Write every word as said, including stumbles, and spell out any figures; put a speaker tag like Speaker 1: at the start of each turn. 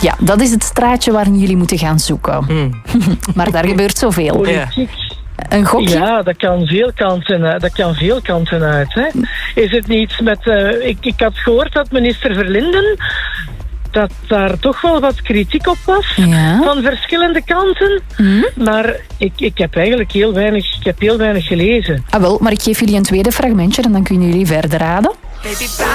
Speaker 1: Ja, dat is het straatje waarin jullie moeten gaan zoeken.
Speaker 2: Hmm.
Speaker 1: Maar daar gebeurt zoveel.
Speaker 3: Politiek.
Speaker 1: Een gokje?
Speaker 3: Ja, dat kan veel kanten, uit- dat kan veel kanten uit. Hè. Is het niet met... Uh, ik, ik had gehoord dat minister Verlinden... dat daar toch wel wat kritiek op was.
Speaker 1: Ja.
Speaker 3: Van verschillende kanten.
Speaker 1: Mm.
Speaker 3: Maar ik, ik heb eigenlijk heel weinig, ik heb heel weinig gelezen.
Speaker 1: Ah wel, maar ik geef jullie een tweede fragmentje en dan kunnen jullie verder raden.